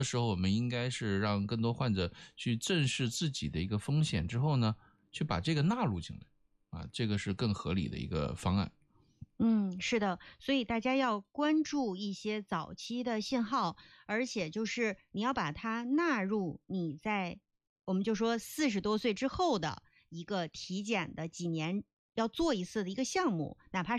时候我们应该是让更多患者去正视自己的一个风险之后呢，去把这个纳入进来这个是更合理的一个方案。 是的，所以大家要关注一些早期的信号，而且就是你要把它纳入你在我们就说40多岁之后的一个体检的几年要做一次的一个项目，哪怕